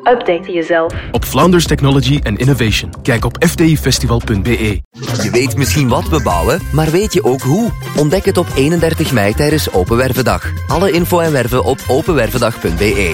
Update jezelf. Op Vlaanders Technology and Innovation. Kijk op fdifestival.be. Je weet misschien wat we bouwen, maar weet je ook hoe? Ontdek het op 31 mei tijdens Open Wervendag. Alle info en werven op openwervendag.be.